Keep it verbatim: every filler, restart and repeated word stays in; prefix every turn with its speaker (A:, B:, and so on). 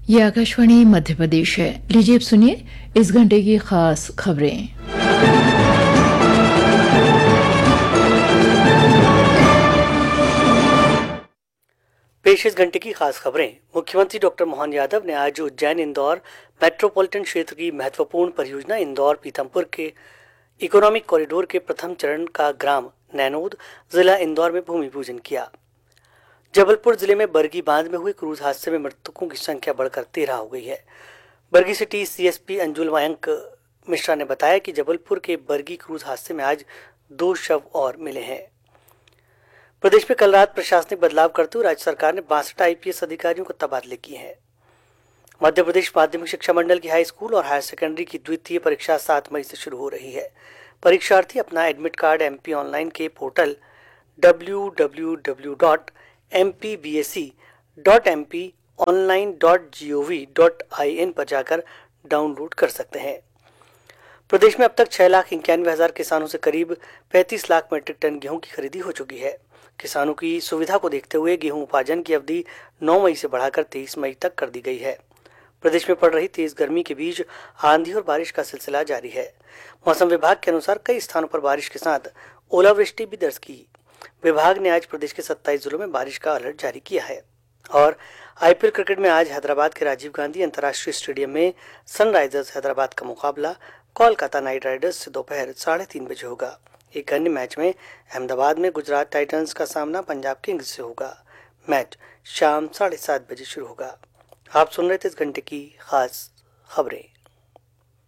A: ये आकाशवाणी मध्य प्रदेश है। लीजिए अब सुनिए इस घंटे की खास खबरें।
B: पेश इस घंटे की खास खबरें। मुख्यमंत्री डॉक्टर मोहन यादव ने आज उज्जैन इंदौर मेट्रोपॉलिटन क्षेत्र की महत्वपूर्ण परियोजना इंदौर पीथमपुर के इकोनॉमिक कॉरिडोर के प्रथम चरण का ग्राम नैनोद जिला इंदौर में भूमि पूजन किया। जबलपुर जिले में बरगी बांध में हुए क्रूज हादसे में मृतकों की संख्या बढ़कर तेरह हो गई है। बरगी सिटी सीएसपी अंजुल मयंक मिश्रा ने बताया कि जबलपुर के बरगी क्रूज हादसे में आज दो शव और मिले हैं। प्रदेश में कल रात प्रशासनिक बदलाव करते हुए राज्य सरकार ने बासठ आईपीएस अधिकारियों को तबादले किए हैं। मध्य प्रदेश माध्यमिक शिक्षा मंडल की हाई स्कूल और हायर सेकेंडरी की द्वितीय परीक्षा सात मई से शुरू हो रही है। परीक्षार्थी अपना एडमिट कार्ड एमपी ऑनलाइन के portal W W W dot M P B S C dot M P online dot G O V dot I N पर जाकर डाउनलोड कर सकते हैं। प्रदेश में अब तक छह लाख इक्यानवे हजार किसानों से करीब पैंतीस लाख मीट्रिक टन गेहूं की खरीदी हो चुकी है। किसानों की सुविधा को देखते हुए गेहूं उपार्जन की अवधि नौ मई से बढ़ाकर तेईस मई तक कर दी गई है। प्रदेश में पड़ रही तेज गर्मी के बीच आंधी और बारिश का सिलसिला जारी है। मौसम विभाग के अनुसार कई स्थानों पर बारिश के साथ ओलावृष्टि भी दर्ज की। विभाग ने आज प्रदेश के सत्ताईस जिलों में बारिश का अलर्ट जारी किया है। और आईपीएल क्रिकेट में आज हैदराबाद के राजीव गांधी अंतर्राष्ट्रीय स्टेडियम में सनराइजर्स हैदराबाद का मुकाबला कोलकाता नाइट राइडर्स से दोपहर साढ़े तीन बजे होगा। एक अन्य मैच में अहमदाबाद में गुजरात टाइटंस का सामना पंजाब किंग्स से होगा। मैच शाम साढ़े सात बजे शुरू होगा। आप सुन रहे थे इस घंटे की खास खबरें।